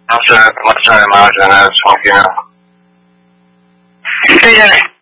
No sé, mucho de más, no es funciona. Sí,